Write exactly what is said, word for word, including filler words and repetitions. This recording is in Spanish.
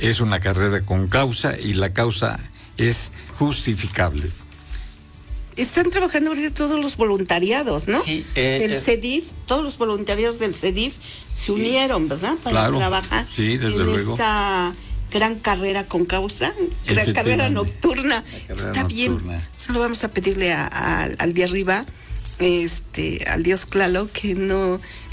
es una carrera con causa y la causa es justificable. Están trabajando ahorita todos los voluntariados, ¿no? Sí, eh, del eh, CEDIF, todos los voluntarios del CEDIF se unieron, ¿verdad? Para claro, trabajar sí, desde en luego. esta gran carrera con causa, gran carrera nocturna. Carrera Está nocturna. bien. Solo vamos a pedirle a, a, al de arriba, este, al dios Tlaloc, que no